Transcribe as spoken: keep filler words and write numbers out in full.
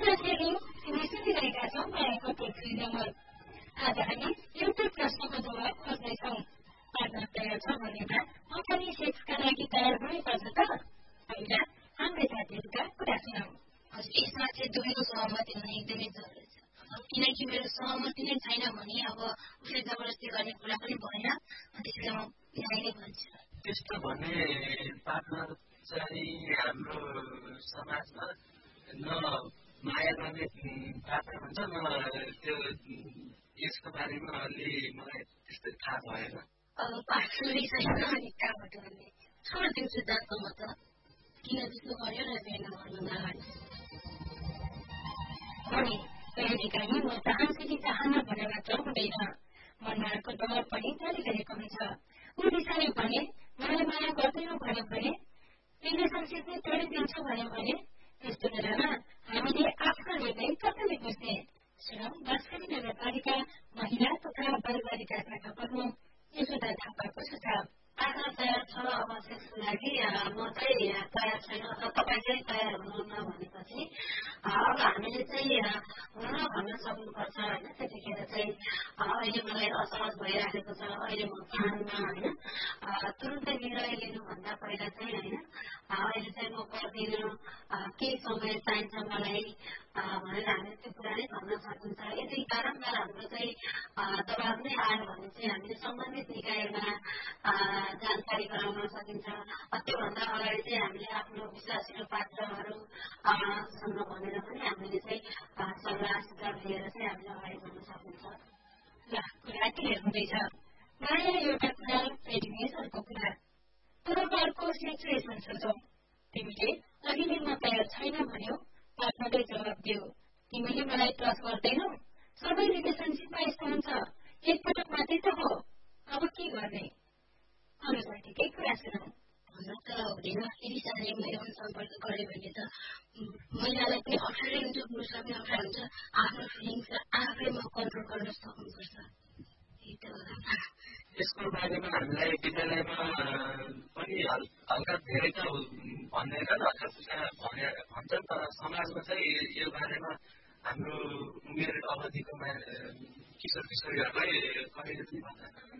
साथीहरू तिमी सुनिरहेका छौ मायाको टोल-फ्री नम्बर। आज हामी एउटै प्रश्नको जवाब खोज्दैछौँ। पार्टनर तयार छ भनेमा म पनि सेक्सका लागि तयार हुनुपर्छ त? पहिला हाम्रै साथीहरूका कुरा सुनौ। हजुर, यसमा चाहिँ दुवैको सहमति हुन एकदमै जरुरी छ। किनकि मेरो सहमति नै छैन भने अब उसले जबरजस्ती गर्ने कुरा पनि भएन। त्यसैले म नाइ नै भन्छु। त्यस्तो भने पार्टनर चाहिँ हाम्रो समाजमा न माया गर्ने पार्टनर हुन्छ न त्यो यसको बारेमा अलि मलाई त्यस्तो थाहा भएन। अब पार्टनरै छैन अनि कहाँबाट भन्ने छोडिदिउँ सिद्धान्तमा त किन त्यस्तो गर्यो र बिहे नगर्नु अगाडि। अनि कहिलेकाहीँ म चाहन्छु कि चाहना भने मात्र हुँदैन, मनमा दबाब पनि चलिरहेको हुन्छ। ऊ बिचारी भने मलाई माया गर्दैनौ भन्यो भने, रिलेसनसिप नै तोडिदिन्छु भन्यो भने, त्यस्तो बेलामा हामीले आफ्नो निर्णय कसरी बुझ्ने? सुनौ बाँसखाली नगरपालिका महिला तथा बालबालिका शाखा प्रमुख यशोदा थापाको सुझाव। पार्टनर तयार छ अब सेक्सको लागि, म चाहिँ तयार छैन, तपाईँ चाहिँ तयार हुनुहुन्न भनेपछि अब हामीले चाहिँ हुन भन्न सक्नुपर्छ होइन। त्यतिखेर चाहिँ अहिले मलाई असहज भइराखेको छ, अहिले म चाहन्न होइन। तुरुन्तै निर्णय लिनुभन्दा पहिला चाहिँ होइन अहिले चाहिँ म गर्दिनँ, केही समय चाहिन्छ मलाई भनेर हामीले त्यो कुरा नै भन्न सकिन्छ। यदि बारम्बार हाम्रो चाहिँ दबाब नै आयो भने चाहिँ हामीले सम्बन्धित निकायमा जानकारी गराउन सकिन्छ। त्योभन्दा अगाडि चाहिँ हामीले आफ्नो विश्वासिलो पात्रहरूसँग भनेर पनि हामीले चाहिँ सल्लाह सुझाव लिएर चाहिँ हामीले अगाडि बढ्न सकिन्छ। ल कुरा क्लियर हुँदैछ। माया एउटा कुरा, प्रेमिस अर्को कुरा। तर अर्को सिचुएसन सोचौ। तिमीले अहिले म तयार छैन भन्यो, पार्टनरले जवाब दियो तिमीले मलाई ट्रस्ट गर्दैनौ। सबै रिलेसनसिपमा यस्तो हुन्छ, एकपटक मात्रै त हो, अब के गर्ने? अरू साथीकै कुरा सुनौ। हुन त हुँदैन, यदि शारीरिक यौन सम्पर्क गर्यो भने त महिलालाई पनि अप्ठ्यारै हुन्छ, पुरुषलाई पनि अप्ठ्यारो हुन्छ। आफ्नो फिलिङ्स आफैमा कन्ट्रोल गर्न सक्नुपर्छ। यसको बारेमा हामीलाई विद्यालयमा पनि हल्का धेरै त भन्दैन, हल्का फुल्का भन्छन्, तर समाजमा चाहिँ यो बारेमा हाम्रो उमेर अवधिको किशोर किशोरीहरूलाई कहिले पनि भन्दैन।